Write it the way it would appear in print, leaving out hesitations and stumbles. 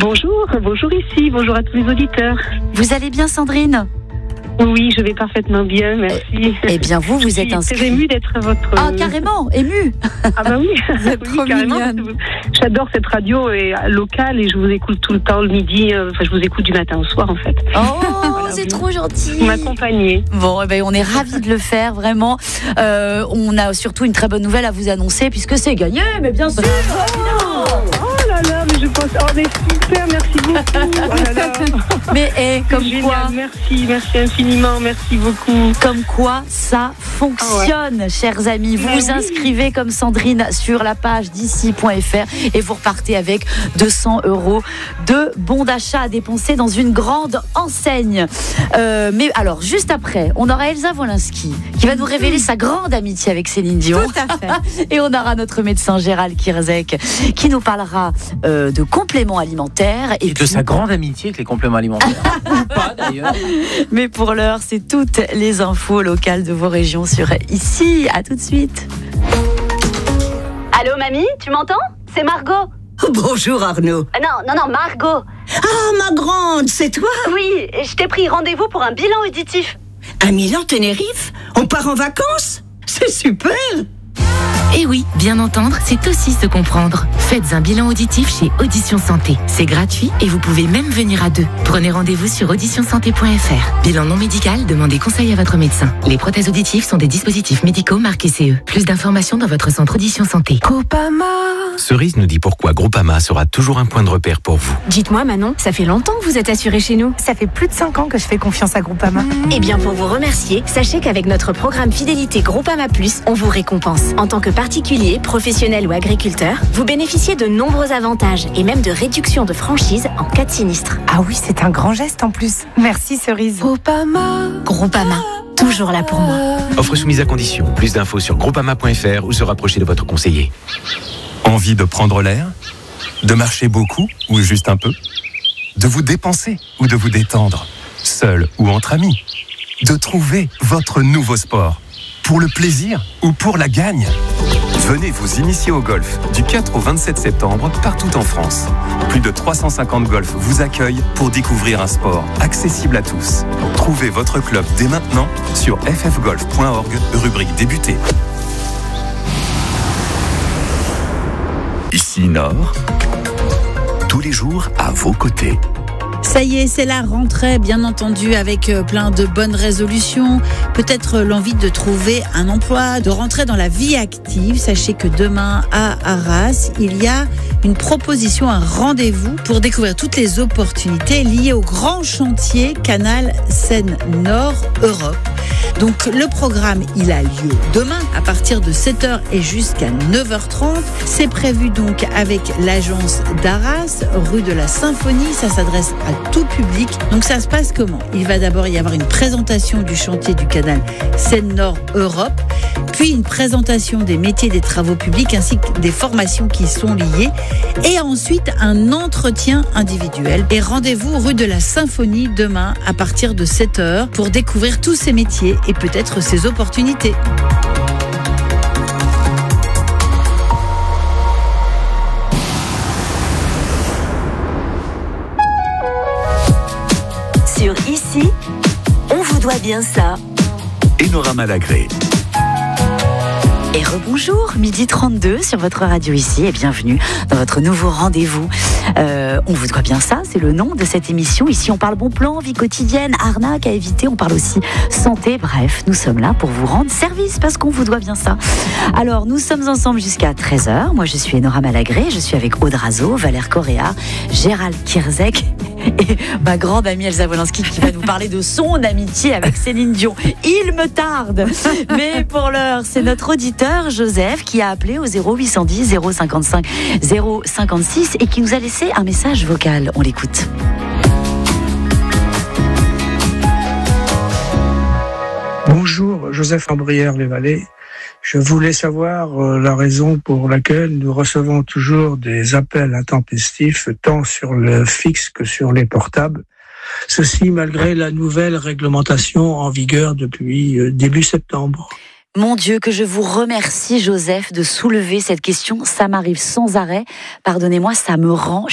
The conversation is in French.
Bonjour ici, bonjour à tous les auditeurs. Vous allez bien, Sandrine ? Oui, je vais parfaitement bien, merci. Eh bien, vous êtes inscrite. Je suis très émue d'être votre... Ah, carrément, émue. Ah bah oui, Vous êtes trop mignonne. J'adore cette radio locale et je vous écoute tout le temps le midi. Je vous écoute du matin au soir en fait. Oh, voilà, c'est trop gentil. Vous m'accompagnez. Bon, eh ben, on est ravis de le faire, vraiment. On a surtout une très bonne nouvelle à vous annoncer puisque c'est gagné, mais bien sûr. Oh là là, mais je pense... Oh, mais super, merci beaucoup. Oh là là. Mais comme génial, quoi... Merci infiniment, merci beaucoup. Comme quoi ça fonctionne, chers amis. Vous vous inscrivez comme Sandrine sur la page d'ici.fr et vous repartez avec 200 € de bons d'achat à dépenser dans une grande enseigne. Mais alors, juste après, on aura Elsa Wolinski qui va nous révéler sa grande amitié avec Céline Dion. Tout à fait. Et on aura notre médecin Gérald Kirzek qui nous parlera de compléments alimentaires. Et de sa grande amitié avec les compléments alimentaires. Ou pas d'ailleurs. Mais pour l'heure, c'est toutes les infos locales de vos régions sur Ici. À tout de suite. Allô, mamie, tu m'entends ? C'est Margot. Bonjour Arnaud. Non, Margot. Ah, ma grande, c'est toi? Oui, je t'ai pris rendez-vous pour un bilan auditif. À Milan-Tenerife? On part en vacances? C'est super! Et oui, bien entendre, c'est aussi se comprendre. Faites un bilan auditif chez Audition Santé. C'est gratuit et vous pouvez même venir à deux. Prenez rendez-vous sur auditionsanté.fr. Bilan non médical, demandez conseil à votre médecin. Les prothèses auditives sont des dispositifs médicaux marqués CE. Plus d'informations dans votre centre Audition Santé. Groupama. Cerise nous dit pourquoi Groupama sera toujours un point de repère pour vous. Dites-moi Manon, ça fait longtemps que vous êtes assurée chez nous. Ça fait plus de 5 ans que je fais confiance à Groupama. Eh bien, pour vous remercier, sachez qu'avec notre programme Fidélité Groupama Plus, on vous récompense. En tant que particulier, professionnel ou agriculteur, vous bénéficiez de nombreux avantages et même de réductions de franchise en cas de sinistre. Ah oui, c'est un grand geste en plus. Merci Cerise. Groupama, toujours là pour moi. Offre soumise à condition. Plus d'infos sur groupama.fr ou se rapprocher de votre conseiller. Envie de prendre l'air? De marcher beaucoup ou juste un peu? De vous dépenser ou de vous détendre? Seul ou entre amis? De trouver votre nouveau sport? Pour le plaisir ou pour la gagne? Venez vous initier au golf du 4 au 27 septembre partout en France. Plus de 350 golfs vous accueillent pour découvrir un sport accessible à tous. Trouvez votre club dès maintenant sur ffgolf.org, rubrique débuter. Ici Nord, tous les jours à vos côtés. Ça y est, c'est la rentrée, bien entendu, avec plein de bonnes résolutions. Peut-être l'envie de trouver un emploi, de rentrer dans la vie active. Sachez que demain, à Arras, il y a une proposition, un rendez-vous pour découvrir toutes les opportunités liées au grand chantier Canal Seine-Nord Europe. Donc le programme, il a lieu demain à partir de 7h et jusqu'à 9h30. C'est prévu donc avec l'agence d'Arras, rue de la Symphonie. Ça s'adresse à tout public. Donc ça se passe comment ? Il va d'abord y avoir une présentation du chantier du canal Seine-Nord Europe, puis une présentation des métiers des travaux publics ainsi que des formations qui y sont liées, et ensuite un entretien individuel. Et rendez-vous rue de la Symphonie demain à partir de 7h pour découvrir tous ces métiers et peut-être ces opportunités. Sur Ici, on vous doit bien ça. Enora Malagré. Et rebonjour, 12h32 sur votre radio Ici et bienvenue dans votre nouveau rendez-vous. On vous doit bien ça, c'est le nom de cette émission. Ici, on parle bon plan, vie quotidienne, arnaque à éviter, on parle aussi santé. Bref, nous sommes là pour vous rendre service parce qu'on vous doit bien ça. Alors, nous sommes ensemble jusqu'à 13h. Moi, je suis Enora Malagré, je suis avec Aude Razo, Valère Correa, Gérald Kirzek et ma grande amie Elsa Wolinski qui va nous parler de son amitié avec Céline Dion. Il me tarde, mais pour l'heure, c'est notre auditeur Joseph qui a appelé au 0810 055 056 et qui nous a laissé un message vocal. On l'écoute. Bonjour, Joseph Ambrières-les-Vallées. Je voulais savoir la raison pour laquelle nous recevons toujours des appels intempestifs tant sur le fixe que sur les portables. Ceci malgré la nouvelle réglementation en vigueur depuis début septembre. Mon Dieu, que je vous remercie, Joseph, de soulever cette question. Ça m'arrive sans arrêt. Pardonnez-moi, ça me rend